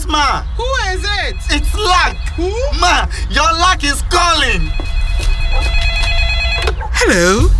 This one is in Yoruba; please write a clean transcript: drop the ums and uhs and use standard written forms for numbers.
Ma. Who is it? It's Luck. Who? Ma, your luck is calling. Hello.